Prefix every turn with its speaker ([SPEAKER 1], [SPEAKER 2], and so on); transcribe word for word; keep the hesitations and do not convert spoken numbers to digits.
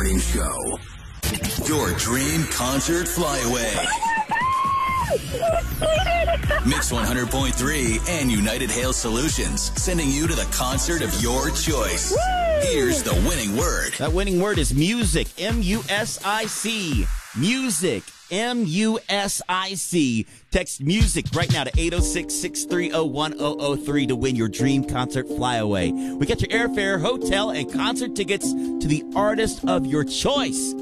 [SPEAKER 1] Morning Show. Your dream concert flyaway. Mix one hundred point three and United Hail Solutions sending you to the concert of your choice. Woo! Here's the winning word.
[SPEAKER 2] That winning word is music. M U S I C. Music. M U S I C. Text music right now to eight oh six, six three oh, one oh oh three to win your dream concert flyaway. We got your airfare, hotel, and concert tickets to the artist of your choice.